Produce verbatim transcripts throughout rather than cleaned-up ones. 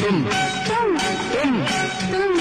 तुम तुम तुम तुम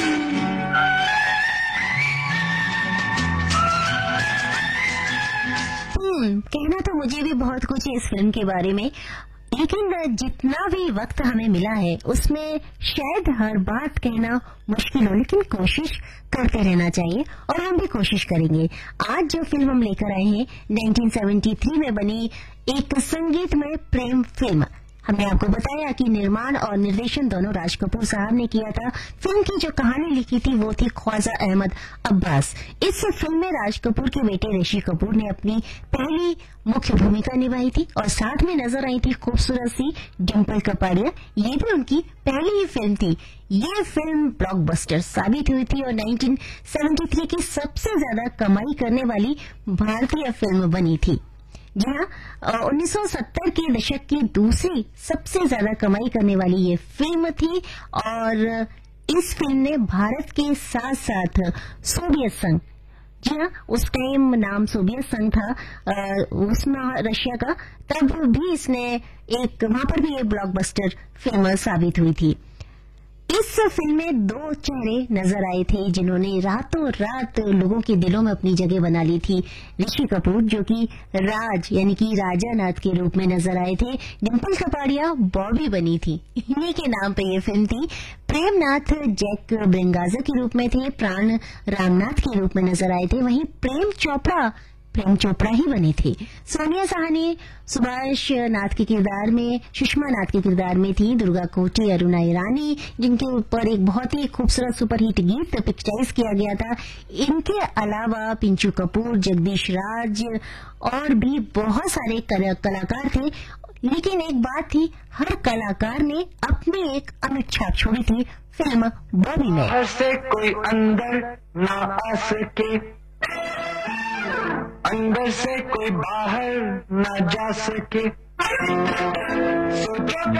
हम्म कहना तो मुझे भी बहुत कुछ है इस फिल्म के बारे में, लेकिन जितना भी वक्त हमें मिला है उसमें शायद हर बात कहना मुश्किल हो, लेकिन कोशिश करते रहना चाहिए और हम भी कोशिश करेंगे। आज जो फिल्म हम लेकर आए हैं नाइनटीन सेवेंटी थ्री में बनी एक संगीतमय प्रेम फिल्म। हमने आपको बताया कि निर्माण और निर्देशन दोनों राज कपूर साहब ने किया था। फिल्म की जो कहानी लिखी थी वो थी ख्वाजा अहमद अब्बास। इस फिल्म में राज कपूर के बेटे ऋषि कपूर ने अपनी पहली मुख्य भूमिका निभाई थी और साथ में नजर आई थी खूबसूरत सी डिम्पल कपाड़िया। ये भी उनकी पहली ही फिल्म थी। ये फिल्म ब्लॉकबस्टर साबित हुई थी और नाइनटीन सेवेंटी थ्री की सबसे ज्यादा कमाई करने वाली भारतीय फिल्म बनी थी। जी हाँ, उन्नीस सौ सत्तर के दशक की दूसरी सबसे ज्यादा कमाई करने वाली ये फिल्म थी और इस फिल्म ने भारत के साथ साथ सोवियत संघ, जी हाँ उस टाइम नाम सोवियत संघ था, उसमें रशिया का, तब भी इसने एक वहां पर भी ये ब्लॉकबस्टर फिल्म साबित हुई थी। इस फिल्म में दो चेहरे नजर आए थे जिन्होंने रातों रात लोगों के दिलों में अपनी जगह बना ली थी। ऋषि कपूर जो कि राज यानी कि राजा नाथ के रूप में नजर आए थे, डिम्पल कपाड़िया बॉबी बनी थी, इन्हीं के नाम पे ये फिल्म थी। प्रेमनाथ जैक ब्रिंगाजा के रूप में थे, प्राण रामनाथ के रूप में नजर आए थे, वहीं प्रेम चोपड़ा प्रेम चोपड़ा ही बने थे। सोनिया साहनी सुभाष नाथ के किरदार में, सुषमा नाथ के किरदार में थी, दुर्गा कोटी, अरुणा ईरानी जिनके ऊपर एक बहुत ही खूबसूरत सुपरहिट गीत पिक्चराइज किया गया था। इनके अलावा पिंचू कपूर, जगदीश राज और भी बहुत सारे कलाकार थे। लेकिन एक बात थी, हर कलाकार ने अपनी एक अमिट छाप छोड़ी थी फिल्म बॉबी में। बाहर से कोई अंदर ना आ सके, अंदर से कोई बाहर ना जा सके। सोचो